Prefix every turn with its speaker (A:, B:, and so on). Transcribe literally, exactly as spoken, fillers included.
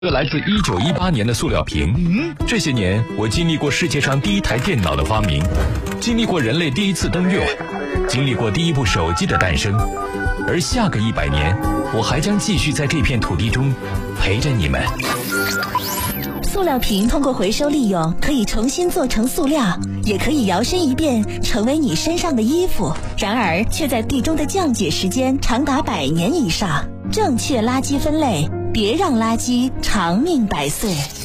A: 这来自一九一八年的塑料瓶。
B: 嗯，
A: 这些年，我经历过世界上第一台电脑的发明，经历过人类第一次登月，经历过第一部手机的诞生。而下个一百年，我还将继续在这片土地中陪着你们。
C: 塑料瓶通过回收利用，可以重新做成塑料，也可以摇身一变成为你身上的衣服。然而，却在地中的降解时间长达百年以上。正确垃圾分类，别让垃圾长命百岁。